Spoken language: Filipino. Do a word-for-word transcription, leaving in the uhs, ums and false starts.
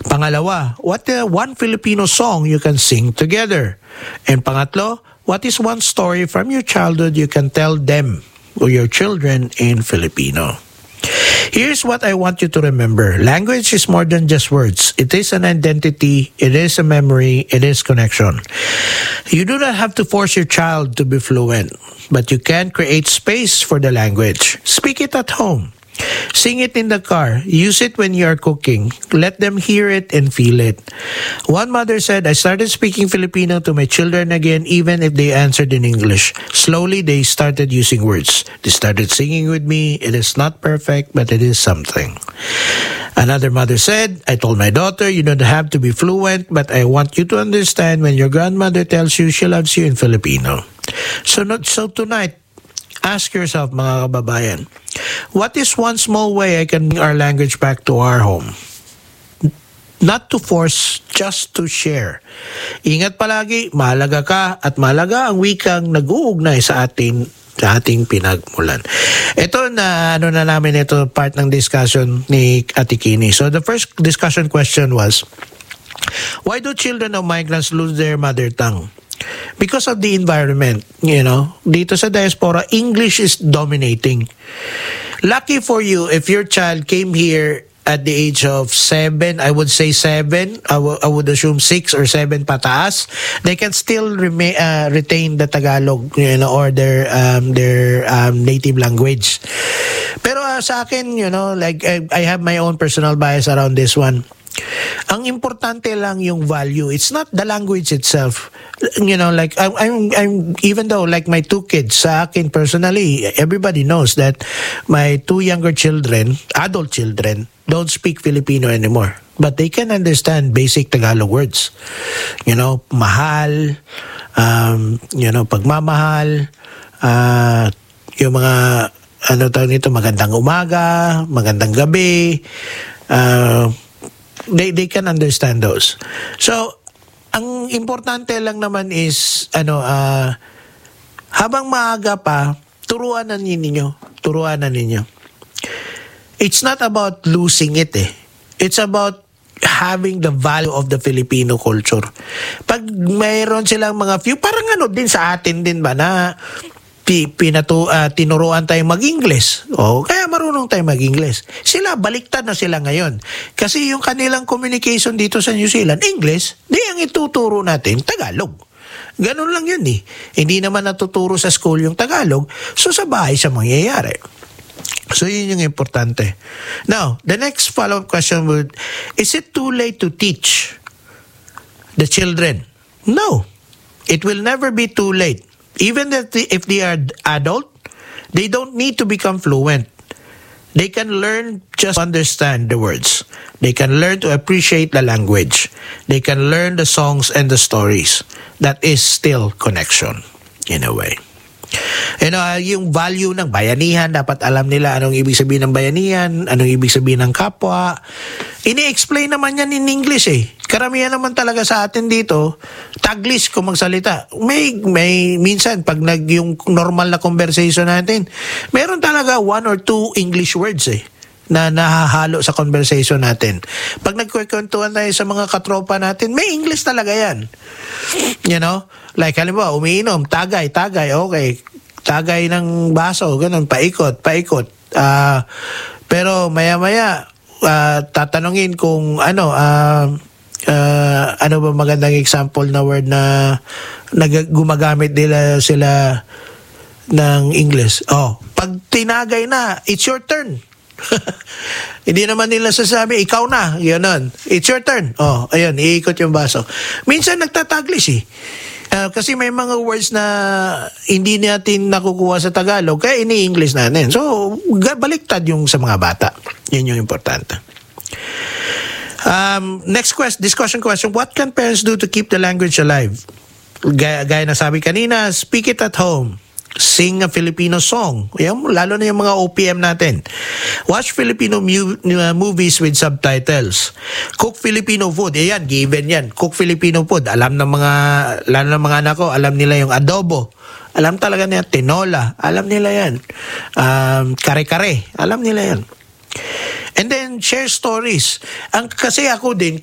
Pangalawa, what the one Filipino song you can sing together? And pangatlo, what is one story from your childhood you can tell them or your children in Filipino? Here's what I want you to remember. Language is more than just words. It is an identity, it is a memory, it is connection. You do not have to force your child to be fluent, but you can create space for the language. Speak it at home. Sing it in the car. Use it when you are cooking. Let them hear it and feel it. One mother said, I started speaking Filipino to my children again, even if they answered in English. Slowly, they started using words. They started singing with me. It is not perfect, but it is something. Another mother said, I told my daughter, you don't have to be fluent, but I want you to understand when your grandmother tells you she loves you in Filipino. So, not, so tonight, ask yourself, mga kababayan, what is one small way I can bring our language back to our home? Not to force, just to share. Ingat palagi, mahalaga ka at mahalaga ang wikang nag-uugnay sa atin sa ating pinagmulan. Ito na ano na namin ito part ng discussion ni Ate Kini. So the first discussion question was, why do children of migrants lose their mother tongue? Because of the environment, you know. Dito sa diaspora, English is dominating. Lucky for you, if your child came here at the age of seven, I would say seven, I, w- I would assume six or seven pataas, they can still remain, uh, retain the Tagalog, you know, or their um, their um, native language. Pero uh, sa akin, you know, like I, I have my own personal bias around this one. Ang importante lang yung value. It's not the language itself. You know, like I'm, I'm, I'm even though like my two kids, sa akin personally, everybody knows that my two younger children, adult children, don't speak Filipino anymore. But they can understand basic Tagalog words. You know, mahal, um, you know, pagmamahal, uh, yung mga, ano tawag nito, magandang umaga, magandang gabi, uh, They they can understand those. So, ang importante lang naman is ano uh, habang maaga pa, turuan na ninyo, turuan na ninyo. It's not about losing it eh. It's about having the value of the Filipino culture. Pag mayroon silang mga few, parang ano din sa atin din ba na pinatu uh, tinuruan tayo mag-Ingles. O kaya marunong tayo mag-Ingles. Sila baliktad na sila ngayon. Kasi yung kanilang communication dito sa New Zealand, English, di ang ituturo natin Tagalog. Ganun lang yun eh. Hindi naman natuturo sa school yung Tagalog, so sa bahay siya mangyayari. So yun yung importante. Now, the next follow-up question would, is it too late to teach the children? No. It will never be too late. Even if they, if they are adult, they don't need to become fluent. They can learn just to understand the words. They can learn to appreciate the language. They can learn the songs and the stories. That is still connection in a way. You know, yung value ng bayanihan, dapat alam nila anong ibig sabihin ng bayanihan, anong ibig sabihin ng kapwa. Ini-explain naman yan in English eh. Karamihan naman talaga sa atin dito, Taglish kung magsalita. May, may, minsan, pag nag, yung normal na conversation natin, meron talaga one or two English words eh, na nahahalo sa conversation natin. Pag nagkwentuhan tayo sa mga katropa natin, may English talaga yan. You know? Like, halimbawa, umiinom, tagay, tagay, okay. Tagay ng baso, ganun, paikot, paikot. Uh, pero maya-maya, uh, tatanungin kung ano, uh, uh, ano ba magandang example na word na, na gumagamit nila sila ng English. Oh, pag tinagay na, it's your turn. Hindi naman nila sasabi, ikaw na, yun. It's your turn. Oh, ayun, iikot yung baso. Minsan nagtataglish eh. Uh, kasi may mga words na hindi natin nakukuha sa Tagalog, kaya ini-English natin. So, baliktad yung sa mga bata. Yun yung importante. Um, next question, discussion question, what can parents do to keep the language alive? Gaya, gaya na sabi kanina, speak it at home. Sing a Filipino song. Yan, lalo na yung mga O P M natin. Watch Filipino mu- uh, movies with subtitles. Cook Filipino food. Ayan, given yan. Cook Filipino food. Alam ng mga, lalo ng mga anak ko, alam nila yung adobo. Alam talaga nila, tinola. Alam nila yan. Um, kare-kare. Alam nila yan. And then, share stories. Ang, kasi ako din,